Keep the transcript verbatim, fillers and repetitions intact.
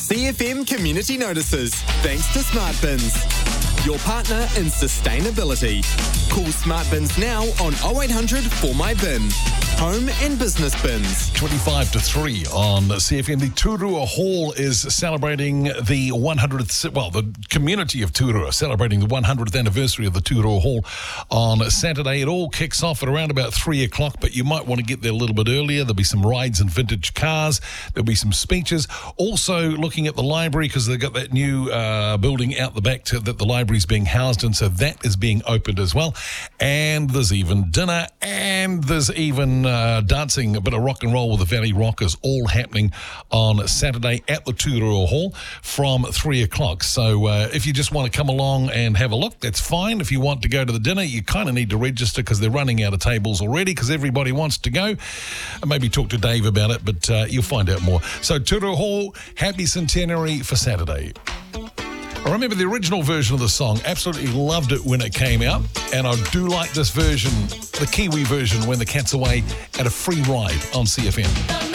C F M Community Notices, thanks to Smart Bins, your partner in sustainability. Call Smart Bins now on oh eight hundred four my bin. Home and business bins. twenty-five to three on C F M. The Turua Hall is celebrating the one hundredth, well, the community of Turua celebrating the one hundredth anniversary of the Turua Hall on Saturday. It all kicks off at around about three o'clock, but you might want to get there a little bit earlier. There'll be some rides and vintage cars. There'll be some speeches. Also looking at the library, because they've got that new uh, building out the back to, that the library's being housed in, so that is being opened as well. And there's even dinner, and there's even Uh, dancing, a bit of rock and roll with the Valley Rockers, all happening on Saturday at the Turua Hall from three o'clock. So uh, if you just want to come along and have a look, that's fine. If you want to go to the dinner, you kind of need to register because they're running out of tables already because everybody wants to go. Maybe talk to Dave about it, but uh, you'll find out more. So Turua Hall, happy centenary for Saturday. I remember the original version of the song. Absolutely loved it when it came out. And I do like this version, the Kiwi version, when the cat's away at a free ride on C F M.